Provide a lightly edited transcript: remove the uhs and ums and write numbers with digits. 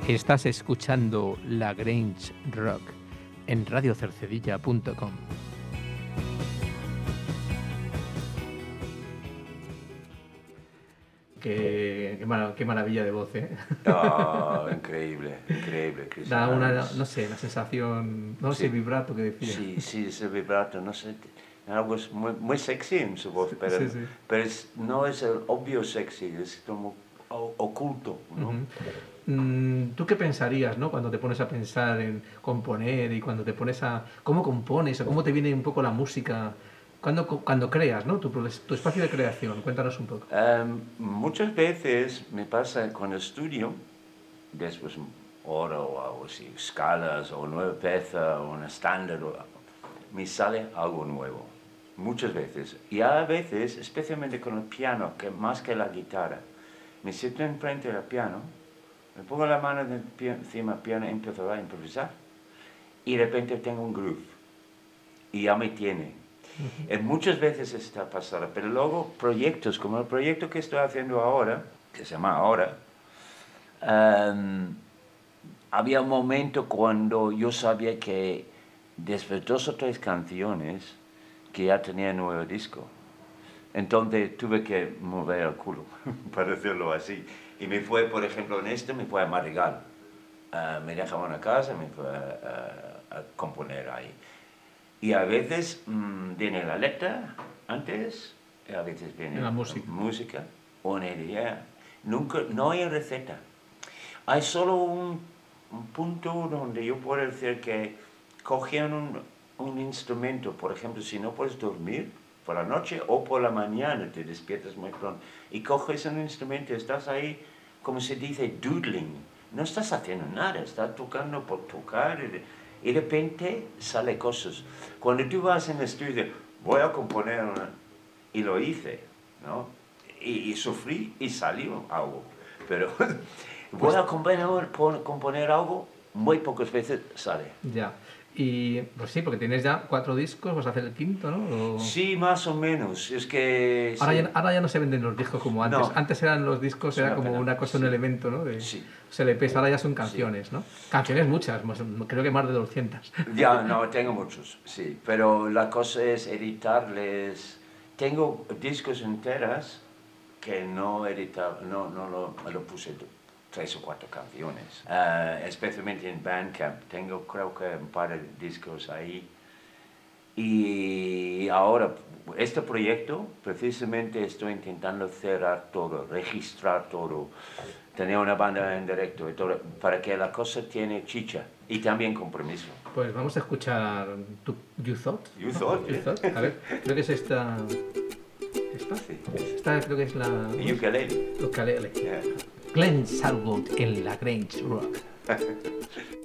Estás escuchando La Grange Rock en radiocercedilla.com. Qué maravilla de voz, ¿eh? Oh, increíble, Chris. Da una, no sé, la sensación, no sé, vibrato que decía. Sí, ese vibrato, no sé, algo es muy sexy en su voz, pero, Sí. pero no es el obvio sexy, es como oculto, ¿no? Uh-huh. ¿Tú qué pensarías, ¿no? Cuando te pones a pensar en componer y cuando te pones a... ¿Cómo compones o cómo te viene un poco la música? Cuando creas, ¿no? Tu espacio de creación, cuéntanos un poco. Muchas veces me pasa cuando estudio, después hora o algo así, escalas o nueva pieza o una estándar, me sale algo nuevo, muchas veces. Y a veces, especialmente con el piano, que más que la guitarra, me siento enfrente del piano, me pongo la mano encima del piano y empiezo a improvisar. Y de repente tengo un groove. Y ya me tiene. Muchas veces está pasando, pero luego proyectos, como el proyecto que estoy haciendo ahora, que se llama Ahora, había un momento cuando yo sabía que después de 2 o 3 canciones que ya tenía un nuevo disco. Entonces tuve que mover el culo, para decirlo así. Y me fue, por ejemplo, me fue a Madrigal. Me dejaba una casa, me fue a componer ahí. Y a veces viene la letra antes, y a veces viene la música, una idea. No hay receta. Hay solo un punto donde yo puedo decir que cogiendo un instrumento, por ejemplo, si no puedes dormir por la noche o por la mañana, te despiertas muy pronto, y coges un instrumento, estás ahí, como se dice, doodling. No estás haciendo nada, estás tocando por tocar. Y de repente sale cosas. Cuando tú vas en el estudio, voy a componer y lo hice, ¿no? Y sufrí y salió algo. Pero voy a componer algo, muy pocas veces sale. Ya. Y pues sí, porque tienes ya 4 discos, vas a hacer el 5º, ¿no? ¿O? Sí, más o menos. Es que... Ahora ya no se venden los discos como antes. No. Antes eran los discos, era como una cosa, un elemento, ¿no? LPs, ahora ya son canciones, ¿no? Canciones muchas, creo que más de 200. Ya, no, tengo muchos, sí. Pero la cosa es editarles. Tengo discos enteras que no editaba, no lo puse 3 o 4 canciones. Especialmente en Bandcamp. Tengo creo que un par de discos ahí. Y ahora, este proyecto, precisamente estoy intentando cerrar todo, registrar todo, tener una banda en directo y todo, para que la cosa tiene chicha y también compromiso. Pues vamos a escuchar You Thought. You Thought. You Thought. A ver, creo que es esta. Sí. Esta creo que es la... Ukulele. Ukulele. Yeah. Glenn Salwood en La Grange Rock.